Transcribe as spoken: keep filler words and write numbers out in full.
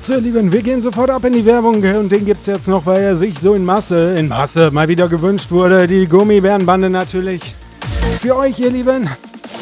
So, ihr Lieben, wir gehen sofort ab in die Werbung und den gibt's jetzt noch, weil er sich so in Masse, in Masse mal wieder gewünscht wurde. Die Gummibärenbande natürlich. Für euch, ihr Lieben.